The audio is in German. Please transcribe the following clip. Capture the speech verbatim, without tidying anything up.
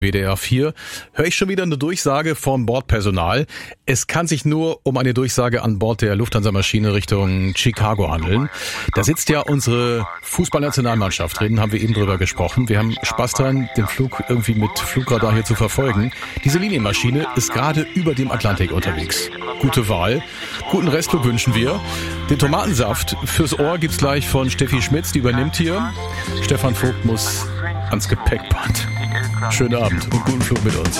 W D R vier höre ich schon wieder eine Durchsage vom Bordpersonal. Es kann sich nur um eine Durchsage an Bord der Lufthansa-Maschine Richtung Chicago handeln. Da sitzt ja unsere Fußballnationalmannschaft drin, haben wir eben drüber gesprochen. Wir haben Spaß dran, den Flug irgendwie mit Flugradar hier zu verfolgen. Diese Linienmaschine ist gerade über dem Atlantik unterwegs. Gute Wahl. Guten Restflug wünschen wir. Den Tomatensaft fürs Ohr gibt's gleich von Steffi Schmitz, die übernimmt hier. Stefan Vogt muss ans Gepäckband. Schönen Abend und guten Flug mit uns.